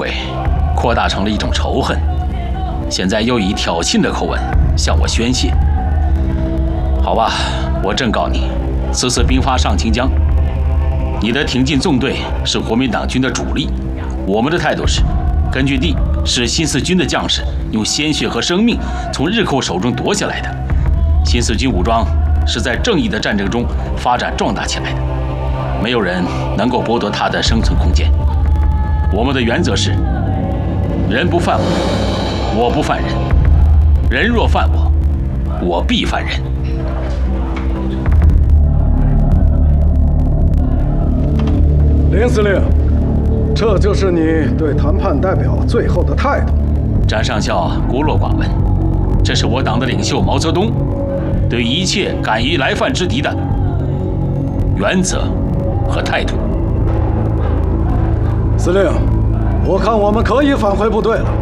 悔扩大成了一种仇恨，现在又以挑衅的口吻向我宣泄。好吧，我正告你，此次兵发上清江，你的挺进纵队是国民党军的主力，我们的态度是，根据地是新四军的将士用鲜血和生命从日寇手中夺下来的，新四军武装是在正义的战争中发展壮大起来的，没有人能够剥夺它的生存空间。我们的原则是，人不犯我，我不犯人；人若犯我，我必犯人。 林司令，这就是你对谈判代表最后的态度。 詹上校孤陋寡闻，这是我党的领袖毛泽东对一切敢于来犯之敌的原则和态度。 司令，我看我们可以返回部队了。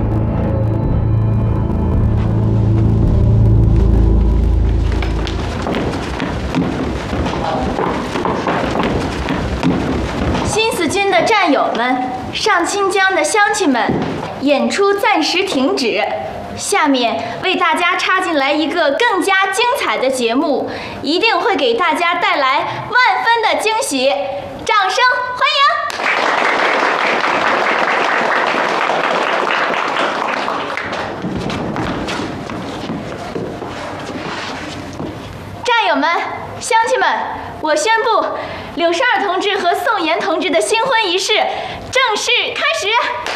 新四军的战友们，上清江的乡亲们，演出暂时停止。下面为大家插进来一个更加精彩的节目，一定会给大家带来万分的惊喜，掌声欢迎！战友们、乡亲们，我宣布，柳十二同志和宋岩同志的新婚仪式正式开始。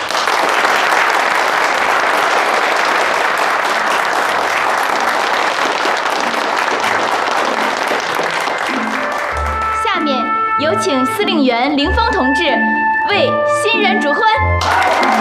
下面有请司令员凌峰同志为新人主婚。